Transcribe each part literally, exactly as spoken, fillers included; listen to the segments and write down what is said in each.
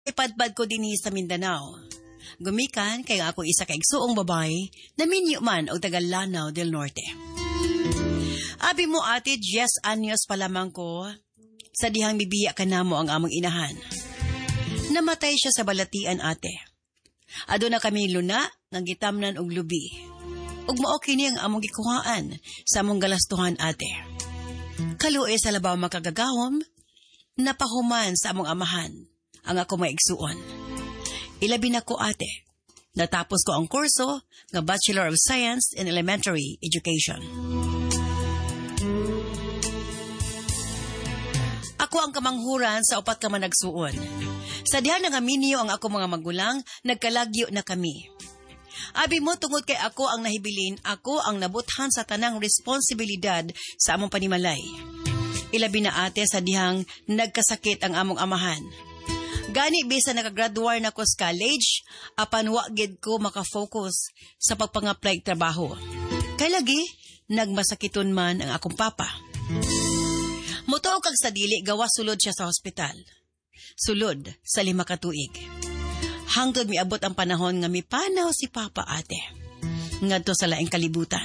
Ipadpad ko dinhi sa Mindanao. Gumikan kay ako isa ka igsuong babae na minyo man og taga Lanao del Norte. Abi mo ate, yes anyos pa lamang ko sa dihang bibiya ka namo ang among inahan. Namatay siya sa balatian ate. Ado na kami luna ng gitamnan og lubi. Ug mao kini ang among gikuhaan sa among galastuhan ate. Kaluoy sa labaw makagagahom, napahuman sa among amahan ang ako maigsuon. Ilabi na ko ate. Natapos ko ang kurso nga Bachelor of Science in Elementary Education. Ako ang kamanghuran sa upat ka managsuon. Sa diha nga minyo ang ako mga magulang, nagkalagyo na kami. Abi mo tungod kay ako ang nahibilin, ako ang nabuthan sa tanang responsibilidad sa among panimalay. Ilabi na ate sa dihang nagkasakit ang among amahan. Gani bisa nakagraduar na ko sa college, apan wa gid ko makafocus sa pagpang-apply trabaho. Kay lagi, nagmasakiton man ang akong papa. Mutuo kag sa dili, gawa sulod siya sa hospital. Sulod sa lima ka tuig. Hangtod miabot ang panahon nga mipanaw si papa ate. Ngadto sa laing kalibutan.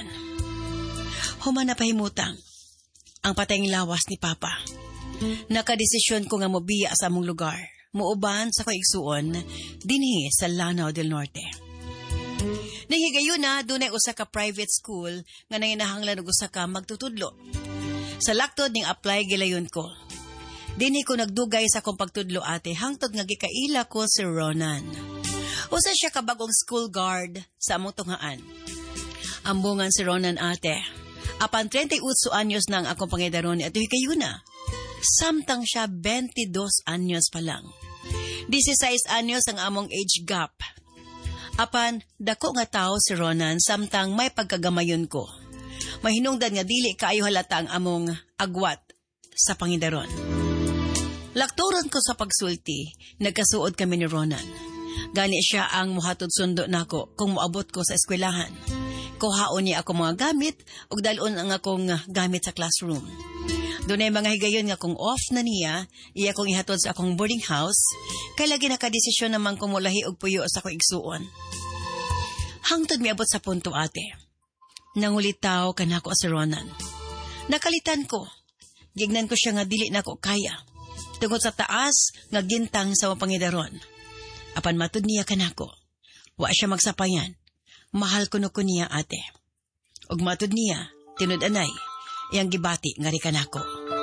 Human na pahimutang ang patayng lawas ni papa. Nakadesisyon ko nga mobiya sa among lugar. Muuban sa kaigsuon dinhi sa Lanao del Norte. Nanghigayon na dunay usa ka private school nga nanginahanglan og usa ka magtutudlo. Sa laktod ning apply gilayon ko. Dinhi ko nagdugay sa akong pagtudlo ate hangtod nga gikaila ko si Ronan. Usa siya ka bagong school guard sa among tunghaan. Ambungan si Ronan ate. Apan thirty-eight anyos na ang akong pangidaron at higayon na. Samtang siya twenty-dos anyos pa lang. sixteen anyos ang among age gap. Apan, dako nga tao si Ronan samtang may pagkagamayon ko. Mahinungdan nga dili kaayo halata ang among agwat sa pangidaron. Lakturon ko sa pagsulti, nagkasuod kami ni Ronan. Gani siya ang muhatod sundo nako kung moabot ko sa eskwelahan. Kuhaon niya ako mga gamit ug dalon ang akong gamit sa classroom. Dunay mga higayon nga kung off na niya, iya kong ihatod sa akong boarding house, kay lagi nakadesisyon naman kong mulahi og puyo sa akong igsuon. Hangtod miabot sa punto ate. Nangulitaw kanako si Ronan. Nakalitan ko. Gignan ko siya nga dili nako kaya. Tungod sa taas nga gintang sa mapangidaron. Apan matud niya kanako. Wa siya magsapayan. Mahal kuno ko niya ate. Ug matud niya, tinud-anay, iyang gibati nga ri kanako.